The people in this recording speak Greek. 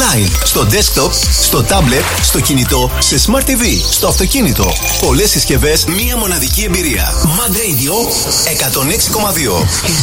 online, στο desktop, στο tablet, στο κινητό, σε Smart TV, στο αυτοκίνητο. Πολλές συσκευές, μία μοναδική εμπειρία. Mad Radio 106,2.